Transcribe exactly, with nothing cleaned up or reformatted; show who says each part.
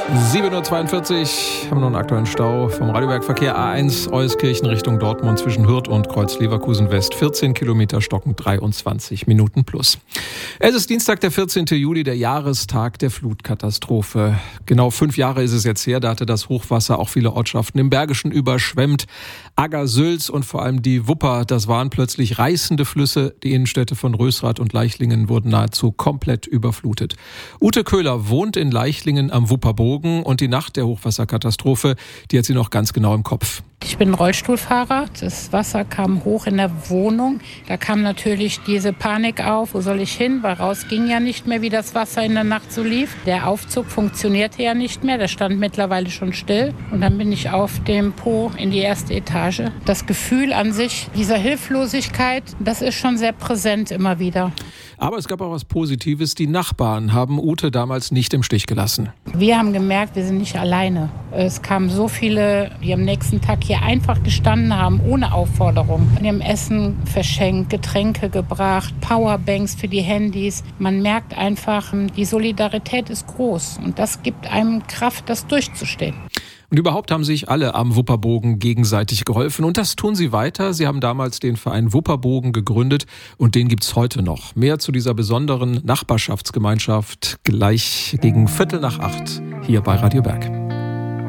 Speaker 1: sieben Uhr zweiundvierzig, haben noch einen aktuellen Stau vom Radiowerkverkehr A eins Euskirchen Richtung Dortmund zwischen Hürth und Kreuz-Leverkusen West. vierzehn Kilometer stockend, dreiundzwanzig Minuten plus. Es ist Dienstag, der vierzehnten Juli, der Jahrestag der Flutkatastrophe. Genau fünf Jahre ist es jetzt her, da hatte das Hochwasser auch viele Ortschaften im Bergischen überschwemmt. Agger, Sülz und vor allem die Wupper, das waren plötzlich reißende Flüsse. Die Innenstädte von Rösrath und Leichlingen wurden nahezu komplett überflutet. Ute Köhler wohnt in Leichlingen am Wupperbogen und die Nacht der Hochwasserkatastrophe, die hat sie noch ganz genau im Kopf.
Speaker 2: Ich bin Rollstuhlfahrer. Das Wasser kam hoch in der Wohnung. Da kam natürlich diese Panik auf. Wo soll ich hin? Weil raus ging ja nicht mehr, wie das Wasser in der Nacht so lief. Der Aufzug funktionierte ja nicht mehr. Der stand mittlerweile schon still. Und dann bin ich auf dem Po in die erste Etage. Das Gefühl an sich dieser Hilflosigkeit, das ist schon sehr präsent immer wieder.
Speaker 1: Aber es gab auch was Positives. Die Nachbarn haben Ute damals nicht im Stich gelassen.
Speaker 2: Wir haben gemerkt, wir sind nicht alleine. Es kamen so viele, die am nächsten Tag hier einfach gestanden haben, ohne Aufforderung. Die haben Essen verschenkt, Getränke gebracht, Powerbanks für die Handys. Man merkt einfach, die Solidarität ist groß. Und das gibt einem Kraft, das durchzustehen.
Speaker 1: Und überhaupt haben sich alle am Wupperbogen gegenseitig geholfen. Und das tun sie weiter. Sie haben damals den Verein Wupperbogen gegründet und den gibt's heute noch. Mehr zu dieser besonderen Nachbarschaftsgemeinschaft gleich gegen Viertel nach acht hier bei Radio Berg.